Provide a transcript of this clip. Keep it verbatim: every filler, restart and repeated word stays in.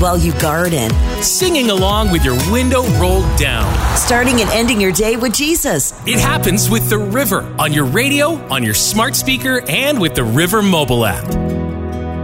while you garden, singing along with your window rolled down, starting and ending your day with Jesus. It happens with The River on your radio, on your smart speaker, and with the River mobile app.